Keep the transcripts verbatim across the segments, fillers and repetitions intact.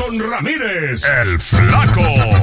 Milton Ramírez, el Flaco.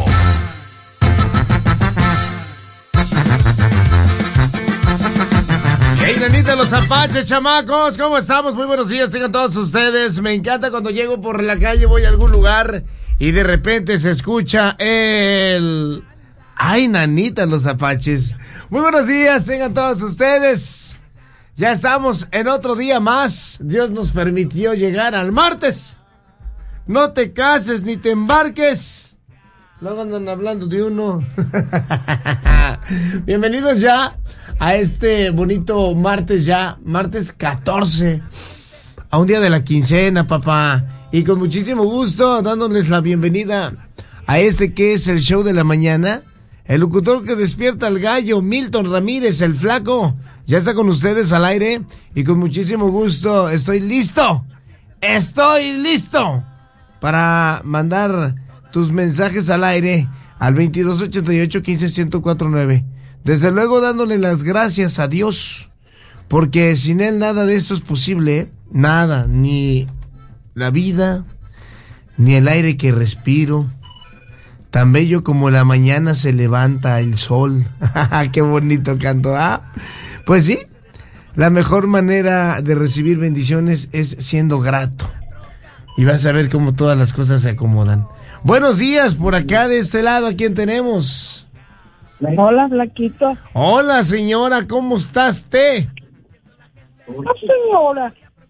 Hey, nanita, los apaches, chamacos, ¿cómo estamos? Muy buenos días, tengan todos ustedes. Me encanta cuando llego por la calle, voy a algún lugar y de repente se escucha el... Ay, nanita, los apaches. Muy buenos días, tengan todos ustedes. Ya estamos en otro día más. Dios nos permitió llegar al martes. No te cases ni te embarques. Luego andan hablando de uno. Bienvenidos ya a este bonito martes ya, martes catorce, a un día de la quincena, papá. Y con muchísimo gusto dándoles la bienvenida a este que es el show de la mañana. El locutor que despierta al gallo, Milton Ramírez, el Flaco, ya está con ustedes al aire y con muchísimo gusto estoy listo, estoy listo para mandar tus mensajes al aire al veintidós ochenta y ocho quince ciento cuatro nueve. Desde luego dándole las gracias a Dios, porque sin Él nada de esto es posible, nada, ni la vida, ni el aire que respiro. Tan bello como la mañana se levanta el sol. Qué bonito canto, ¿ah? Pues sí, la mejor manera de recibir bendiciones es siendo grato. Y vas a ver cómo todas las cosas se acomodan. Buenos días, por acá de este lado, ¿a quién tenemos? Hola, Flaquito. Hola, señora, ¿cómo está usted? Hola, señora.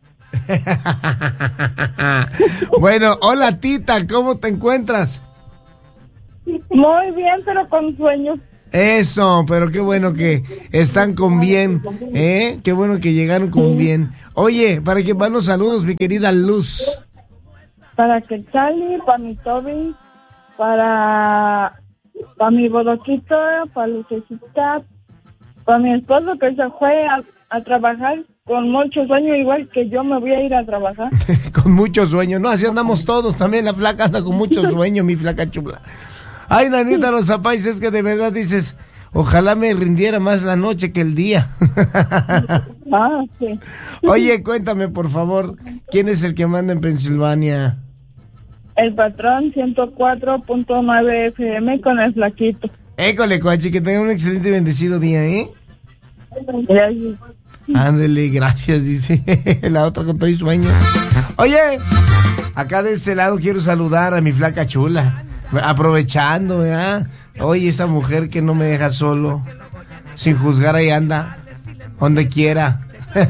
Bueno, hola, tita, ¿cómo te encuentras? Muy bien, pero con sueño. Eso, pero qué bueno que están con bien, ¿eh? Qué bueno que llegaron con bien. Oye, para que van los saludos, mi querida Luz. Para Quetzali, para mi Toby, para, para mi Bodoquito, para Lucecita, para mi esposo que se fue a, a trabajar con mucho sueño, igual que yo me voy a ir a trabajar. Con mucho sueño, no, así andamos todos, también la flaca anda con mucho sueño, mi flaca chula. Ay, nanita, los zapais, es que de verdad dices, ojalá me rindiera más la noche que el día. Ah, sí. Oye, cuéntame, por favor, ¿quién es el que manda en Pensilvania? El patrón ciento cuatro punto nueve F M con el Flaquito. École, coachi, que tenga un excelente y bendecido día, ¿eh? Gracias. Ándele, gracias, dice la otra con todo y sueño. Oye, acá de este lado quiero saludar a mi flaca chula. Aprovechando, ¿verdad? Oye, esa mujer que no me deja solo, sin juzgar, ahí anda, donde quiera.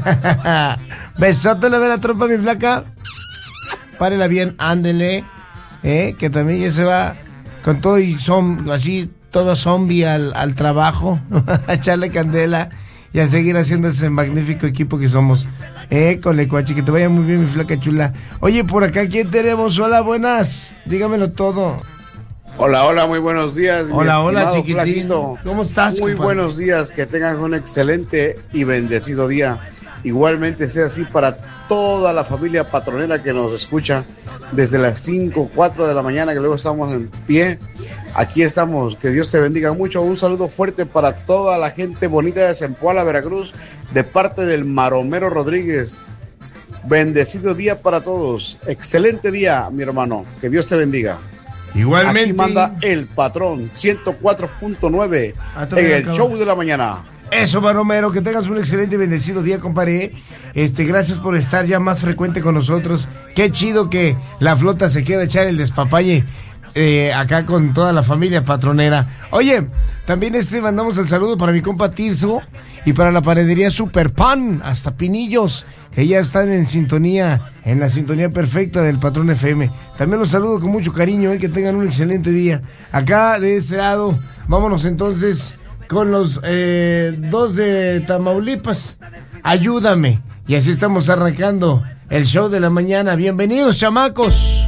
Besote, le ve la trompa, mi flaca. Párela bien, ándele, ¿eh? Que también ya se va con todo y son así, todo zombie al, al trabajo, a echarle candela y a seguir haciendo ese magnífico equipo que somos. Eh, colecuachi, que te vaya muy bien, mi flaca chula. Oye, por acá, ¿quién tenemos? Hola, buenas, dígamelo todo. Hola, hola, muy buenos días. Hola, hola, chiquitín. Flaquito. ¿Cómo estás, Muy compadre? buenos días, que tengan un excelente y bendecido día. Igualmente sea así para toda la familia patronera que nos escucha desde las cinco, cuatro de la mañana, que luego estamos en pie. Aquí estamos, que Dios te bendiga mucho. Un saludo fuerte para toda la gente bonita de Zempoala, Veracruz, de parte del Maromero Rodríguez. Bendecido día para todos. Excelente día, mi hermano. Que Dios te bendiga. Igualmente. Aquí manda el patrón ciento cuatro punto nueve en el show de la mañana. Eso, Maromero, que tengas un excelente y bendecido día, compadre. Este, gracias por estar ya más frecuente con nosotros. Qué chido que la flota se queda a echar el despapalle eh, acá con toda la familia patronera. Oye, también este mandamos el saludo para mi compa Tirso y para la panadería Super Pan, hasta Pinillos, que ya están en sintonía, en la sintonía perfecta del Patrón F M. También los saludo con mucho cariño, eh, que tengan un excelente día. Acá de este lado, vámonos entonces con los eh, dos de Tamaulipas. Ayúdame. Y así estamos arrancando el show de la mañana. Bienvenidos, chamacos.